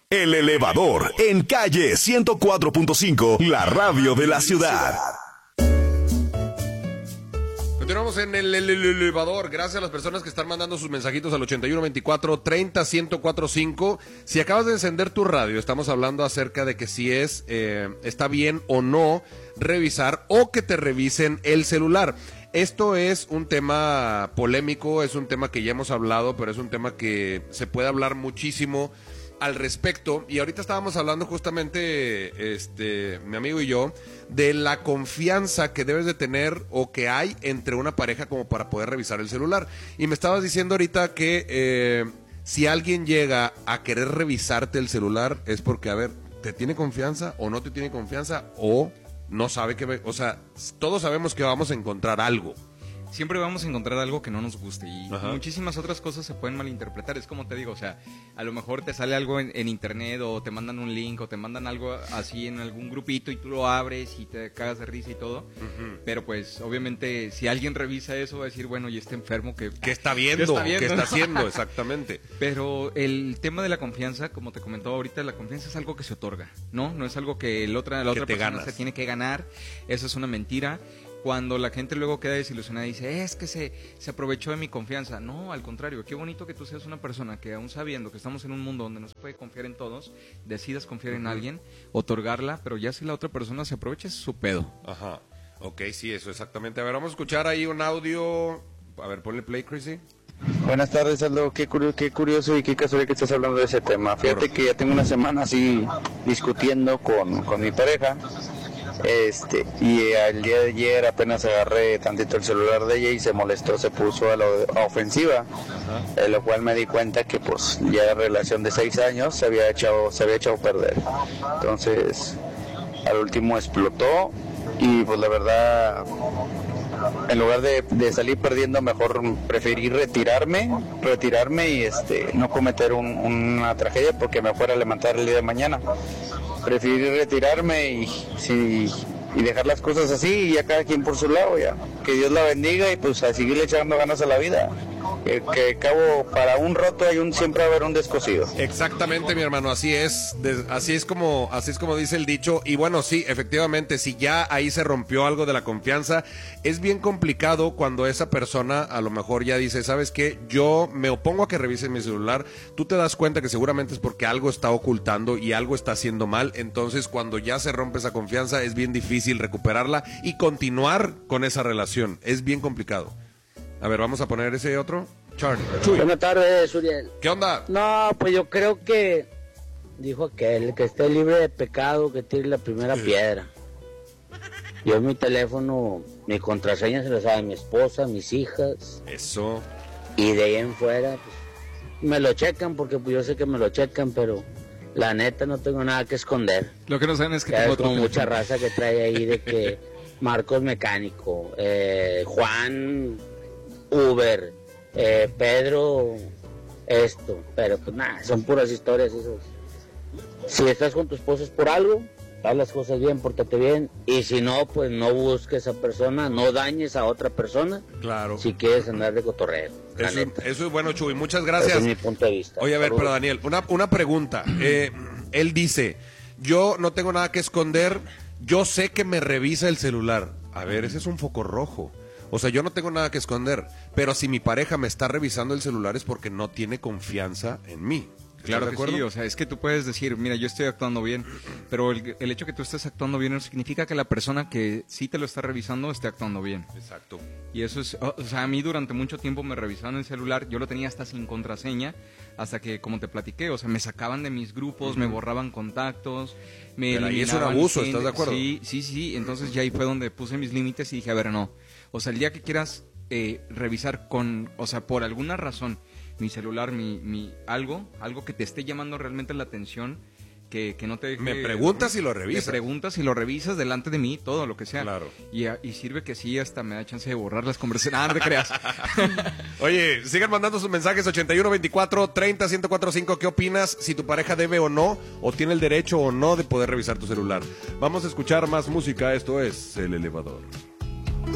El Elevador, en calle 104.5, la radio de la ciudad. Continuamos en el elevador. Gracias a las personas que están mandando sus mensajitos al 8124-30-1045. Si acabas de encender tu radio, estamos hablando acerca de que si está bien o no revisar o que te revisen el celular. Esto es un tema polémico, es un tema que ya hemos hablado, pero es un tema que se puede hablar muchísimo al respecto. Y ahorita estábamos hablando justamente, mi amigo y yo, de la confianza que debes de tener o que hay entre una pareja como para poder revisar el celular. Y me estabas diciendo ahorita que si alguien llega a querer revisarte el celular es porque, a ver, ¿te tiene confianza o no te tiene confianza o no sabe que... O sea, todos sabemos que vamos a encontrar algo. Siempre vamos a encontrar algo que no nos guste y muchísimas otras cosas se pueden malinterpretar. Es como te digo, o sea, a lo mejor te sale algo en internet o te mandan un link o te mandan algo así en algún grupito y tú lo abres y te cagas de risa y todo. Pero pues obviamente si alguien revisa eso va a decir, bueno, y este enfermo que está viendo, que está haciendo, exactamente. Pero el tema de la confianza, como te comentaba ahorita, la confianza es algo que se otorga, ¿no? No es algo que la otra persona se tiene que ganar. Eso es una mentira. Cuando la gente luego queda desilusionada y dice, es que se aprovechó de mi confianza. No, al contrario, qué bonito que tú seas una persona que aún sabiendo que estamos en un mundo donde no se puede confiar en todos, decidas confiar en alguien, otorgarla, pero ya si la otra persona se aprovecha es su pedo. Ajá, ok, sí, eso exactamente. A ver, vamos a escuchar ahí un audio. A ver, ponle play, Chrissy. Buenas tardes, Aldo. Qué curioso y qué casualidad que estás hablando de ese tema. Fíjate que ya tengo una semana así discutiendo con mi pareja. Y al día de ayer apenas agarré tantito el celular de ella y se molestó, se puso a la ofensiva, lo cual me di cuenta que pues ya la relación de 6 años se había echado a perder. Entonces al último explotó y pues la verdad, en lugar de salir perdiendo, mejor preferí retirarme y no cometer una tragedia porque me fuera a levantar el día de mañana. Preferí retirarme y dejar las cosas así y ya cada quien por su lado ya. Que Dios la bendiga y pues a seguirle echando ganas a la vida. Que cabo para un roto siempre va a haber un descosido. Exactamente, mi hermano, así es como dice el dicho. Y bueno, sí, efectivamente, si ya ahí se rompió algo de la confianza, es bien complicado cuando esa persona a lo mejor ya dice, ¿sabes qué? Yo me opongo a que revisen mi celular. Tú te das cuenta que seguramente es porque algo está ocultando y algo está haciendo mal. Entonces, cuando ya se rompe esa confianza, es bien difícil recuperarla y continuar con esa relación. Es bien complicado. A ver, vamos a poner ese otro. Charlie. Buenas tardes, Uriel. ¿Qué onda? No, pues yo creo que dijo aquel que esté libre de pecado, que tire la primera piedra. Yo en mi teléfono, mi contraseña se la sabe mi esposa, mis hijas. Eso. Y de ahí en fuera, pues, me lo checan porque pues, yo sé que me lo checan, pero la neta no tengo nada que esconder. Lo que no saben es que tengo como mucha raza que trae ahí de que Marcos mecánico, Juan Uber, Pedro esto, pero pues nada, son puras historias esos. Si estás con tu esposa es por algo, haz las cosas bien, pórtate bien, y si no, pues no busques a esa persona, no dañes a otra persona. Claro. Si quieres andar de cotorreo. Eso es bueno, Chuy, muchas gracias. Ese es mi punto de vista. Oye, a ver, pero Daniel, una pregunta. Él dice, yo no tengo nada que esconder, yo sé que me revisa el celular. A ver, ese es un foco rojo. O sea, yo no tengo nada que esconder, pero si mi pareja me está revisando el celular es porque no tiene confianza en mí. Claro que sí, o sea, es que tú puedes decir, mira, yo estoy actuando bien, pero el hecho que tú estés actuando bien no significa que la persona que sí te lo está revisando esté actuando bien. Exacto. Y eso es, o sea, a mí durante mucho tiempo me revisaban el celular, yo lo tenía hasta sin contraseña, hasta que, como te platiqué, o sea, me sacaban de mis grupos, me borraban contactos, me eliminaban. Ahí es un abuso, ¿estás de acuerdo? Sí, entonces ya ahí fue donde puse mis límites y dije, a ver, no. O sea, el día que quieras revisar por alguna razón mi celular, algo que te esté llamando realmente la atención, que no te deje... Me preguntas si lo revisas. Me preguntas si lo revisas delante de mí, todo lo que sea. Claro. Y sirve que sí, hasta me da chance de borrar las conversaciones. No te creas. Oye, sigan mandando sus mensajes 8124-30-1045. ¿Qué opinas? Si tu pareja debe o no, o tiene el derecho o no de poder revisar tu celular. Vamos a escuchar más música. Esto es El Elevador.